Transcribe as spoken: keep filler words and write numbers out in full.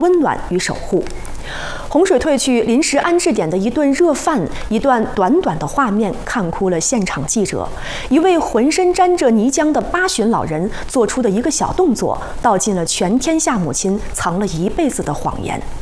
温暖与守护。洪水退去，临时安置点的一顿热饭，一段短短的画面，看哭了现场记者。一位浑身沾着泥浆的八旬老人做出的一个小动作，道尽了全天下母亲藏了一辈子的谎言。